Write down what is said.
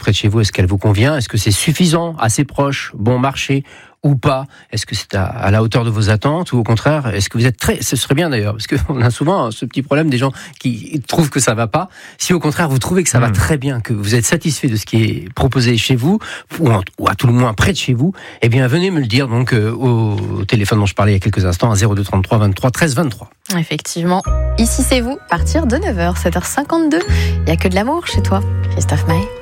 près de chez vous, est-ce qu'elle vous convient? Est-ce que c'est suffisant, assez proche, bon marché ou pas? Est-ce que c'est à la hauteur de vos attentes ou au contraire, est-ce que vous êtes ce serait bien d'ailleurs, parce qu'on a souvent ce petit problème des gens qui trouvent que ça va pas. Si au contraire vous trouvez que ça va très bien, que vous êtes satisfait de ce qui est proposé chez vous, ou à tout le moins près de chez vous, eh bien venez me le dire donc au téléphone dont je parlais il y a quelques instants, à 02 33 23 13 23. Effectivement, ici c'est vous, à partir de 9h, 7h52. Il n'y a que de l'amour chez toi, Christophe Maé.